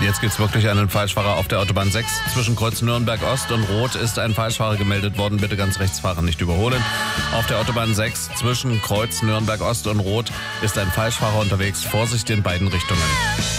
jetzt gibt es wirklich einen Falschfahrer auf der Autobahn 6. Zwischen Kreuz Nürnberg Ost und Rot ist ein Falschfahrer gemeldet worden. Bitte ganz rechts fahren, nicht überholen. Auf der Autobahn 6 zwischen Kreuz Nürnberg Ost und Rot ist ein Falschfahrer unterwegs. Vorsicht in beiden Richtungen.